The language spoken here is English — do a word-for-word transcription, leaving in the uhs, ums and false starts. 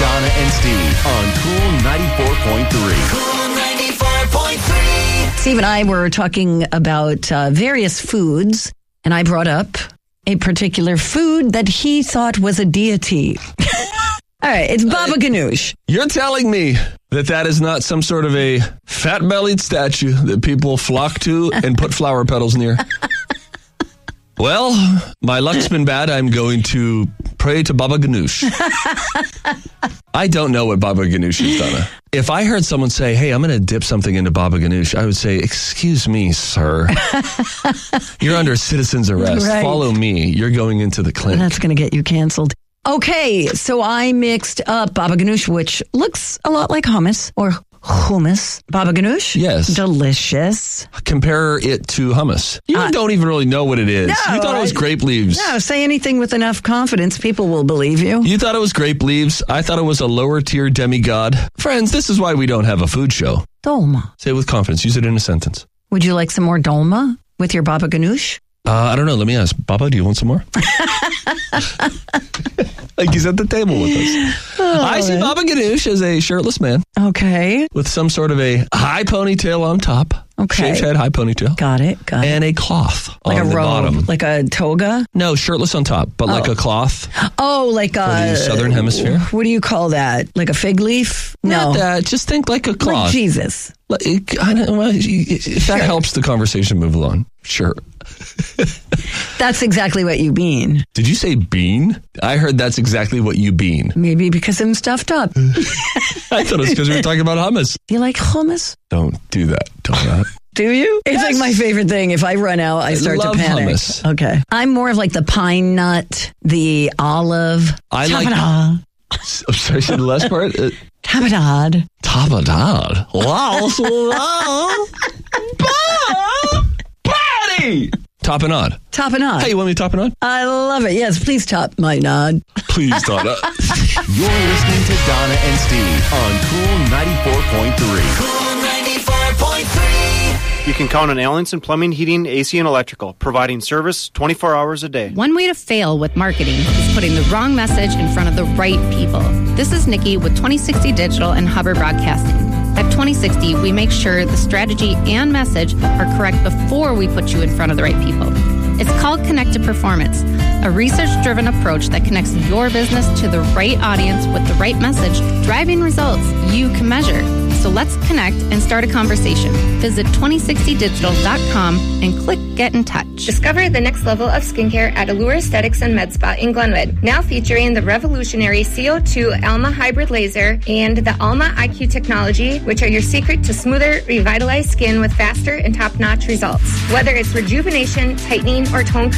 Donna and Steve on Cool ninety-four point three. Cool ninety-four point three. Steve and I were talking about uh, various foods, and I brought up a particular food that he thought was a deity. All right, it's Baba Ganoush. You're telling me that that is not some sort of a fat-bellied statue that people flock to and put flower petals near? Well, my luck's been bad. I'm going to pray to Baba Ganoush. I don't know what Baba Ganoush is, Donna. If I heard someone say, hey, I'm going to dip something into Baba Ganoush, I would say, excuse me, sir. You're under citizen's arrest. Right. Follow me. You're going into the clinic. That's going to get you canceled. Okay, so I mixed up Baba Ganoush, which looks a lot like hummus or hummus. Baba Ganoush? Yes. Delicious. Compare it to hummus. You uh, don't even really know what it is. No, you thought it was I, grape leaves. No, say anything with enough confidence, people will believe you. You thought it was grape leaves. I thought it was a lower tier demigod. Friends, this is why we don't have a food show. Dolma. Say it with confidence. Use it in a sentence. Would you like some more dolma with your Baba Ganoush? Uh, I don't know. Let me ask. Baba, do you want some more? Like he's at the table with us. Oh, I see Baba Ganoush as a shirtless man. Okay. With some sort of a high ponytail on top. Okay. Shaved head, high ponytail. Got it. Got and it. a cloth like on a the robe, bottom. Like a toga? No, shirtless on top, but oh. like a cloth. Oh, like a... For the southern hemisphere. What do you call that? Like a fig leaf? No. Not that. Just think like a cloth. Like Jesus. Like, I don't know, if that sure. helps the conversation move along. Sure. That's exactly what you mean. Did you say bean? I heard that's exactly what you bean. Maybe because I'm stuffed up. I thought it was because we were talking about hummus. Do you like hummus? Don't do that. Don't not. Do you? It's yes. like my favorort thing. If I run out, I start I love to panic. Hummus. Okay. I'm more of like the pine nut, the olive. I Tapenade. like... I'm sorry, the last part? Uh, Tapenade. Tapenade. Wow. Party! Tapenade. Tapenade. Hey, you want me to tapenade? I love it. Yes, please top my nod. Please, Donna. You're listening to Donna and Steve on Cool ninety-four point three. Cool ninety-four point three. You can count on Allenson Plumbing, Heating, A C, and Electrical, providing service twenty-four hours a day. One way to fail with marketing is putting the wrong message in front of the right people. This is Nikki with twenty sixty Digital and Hubbard Broadcasting. At twenty sixty, we make sure the strategy and message are correct before we put you in front of the right people. It's called Connected Performance, a research-driven approach that connects your business to the right audience with the right message, driving results you can measure. So let's connect and start a conversation. Visit twenty sixty digital dot com and click Get in Touch. Discover the next level of skincare at Allure Aesthetics and Med Spa in Glenwood. Now featuring the revolutionary C O two Alma Hybrid Laser and the Alma I Q technology, which are your secret to smoother, revitalized skin with faster and top-notch results. Whether it's rejuvenation, tightening, or tone